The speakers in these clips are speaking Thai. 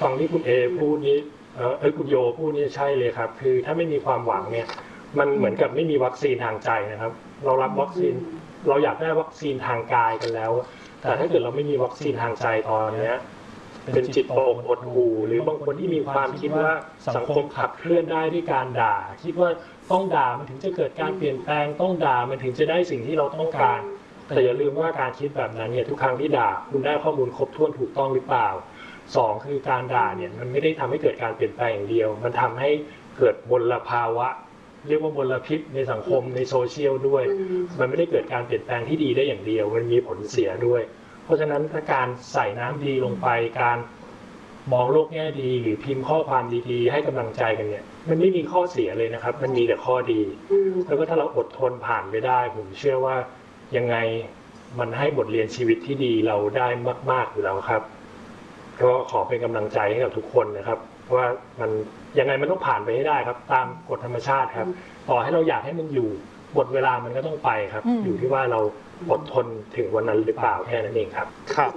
ฟังที่คุณเอพูดนี้คุณโยพูดนี่ใช่เลยครับคือถ้าไม่มีความหวังเนี่ยมันเหมือนกับไม่มีวัคซีนทางใจนะครับเรารับวัคซีนเราอยากได้วัคซีนทางกายกันแล้วแต่ถ้าเกิดเราไม่มีวัคซีนทางใจตอนนี้เป็นจิตตกหดหู่หรือบางคนที่มีความคิดว่าสังคมขับเคลื่อนได้ด้วยการด่าคิดว่าต้องด่ามันถึงจะเกิดการเปลี่ยนแปลงต้องด่ามันถึงจะได้สิ่งที่เราต้องการแต่อย่าลืมว่าการคิดแบบนั้นเนี่ยทุกครั้งที่ด่าคุณได้ข้อมูลครบถ้วนถูกต้องหรือเปล่าสองคือการด่าเนี่ยมันไม่ได้ทำให้เกิดการเปลี่ยนแปลงอย่างเดียวมันทำให้เกิดมลภาวะเรียกว่ามลพิษในสังคมในโซเชียลด้วยมันไม่ได้เกิดการเปลี่ยนแปลงที่ดีได้อย่างเดียวมันมีผลเสียด้วยเพราะฉะนั้นถ้าการใส่น้ำดีลงไปการมองโลกแง่ดีหรือพิมพ์ข้อความดีๆให้กำลังใจกันเนี่ยมันไม่มีข้อเสียเลยนะครับมันมีแต่ข้อดีแล้วก็ถ้าเราอดทนผ่านไปได้ผมเชื่อว่ายังไงมันให้บทเรียนชีวิตที่ดีเราได้มากๆอยู่แล้วครับก็ขอเป็นกำลังใจให้กับทุกคนนะครับว่ามันยังไงมันต้องผ่านไปให้ได้ครับตามกฎธรรมชาติครับต่อให้เราอยากให้มันอยู่หมดเวลามันก็ต้องไปครับอยู่ที่ว่าเราอดทนถึงวันนั้นหรือเปล่าแค่นั้นเองครับครับ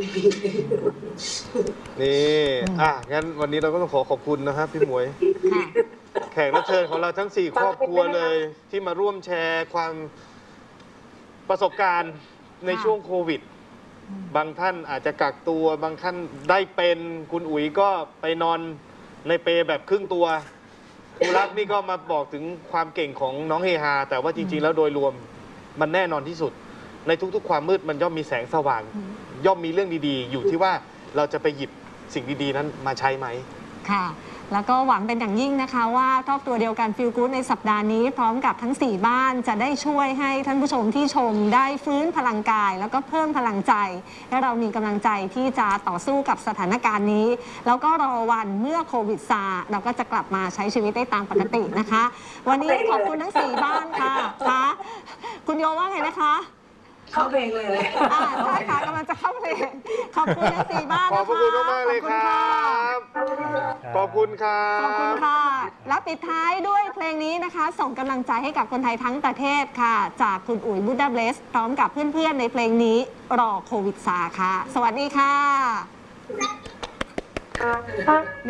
นี่งั้นวันนี้เราก็ต้องขอบคุณนะครับพี่หมวยแขกรับเชิญของเราทั้ง4ครอบครัวเลยที่มาร่วมแชร์ความประสบการณ์ในช่วงโควิดบางท่านอาจจะกักตัวบางท่านได้เป็นคุณอุ๋ยก็ไปนอนในเปรแบบครึ่งตัวครูรักนี่ก็มาบอกถึงความเก่งของน้องเฮฮาแต่ว่าจริงๆแล้วโดยรวมมันแน่นอนที่สุดในทุกๆความมืดมันย่อมมีแสงสว่างย่อมมีเรื่องดีๆอยู่ที่ว่าเราจะไปหยิบสิ่งดีๆนั้นมาใช้ไหมค่ะแล้วก็หวังเป็นอย่างยิ่งนะคะว่าครอบครัวเดียวกันฟีลกู๊ดในสัปดาห์นี้พร้อมกับทั้ง4บ้านจะได้ช่วยให้ท่านผู้ชมที่ชมได้ฟื้นพลังกายแล้วก็เพิ่มพลังใจให้เรามีกำลังใจที่จะต่อสู้กับสถานการณ์นี้แล้วก็รอวันเมื่อโควิดซาเราก็จะกลับมาใช้ชีวิตได้ตามปกตินะคะวันนี้ขอบคุณทั้ง4บ้านค่ะคุณโยว่าไงนะคะเข้าเพลงเลยใช่ค่ะกำลังจะเข้าเพลงขอบคุณทั้ง4บ้านนะคะขอบคุณมากเลยครับขอบคุณครับขอบคุณค่ะแล้วปิดท้ายด้วยเพลงนี้นะคะส่งกำลังใจให้กับคนไทยทั้งประเทศค่ะจากคุณอุ๋ยบูดาเบสพร้อมกับเพื่อนๆในเพลงนี้รอโควิดซาค่ะสวัสดีค่ะ